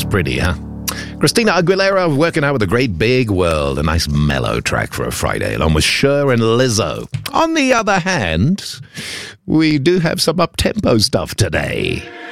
pretty, huh? Christina Aguilera working out with a great big world. A nice mellow track for a Friday, along with Cher and Lizzo. On the other hand, we do have some up-tempo stuff today.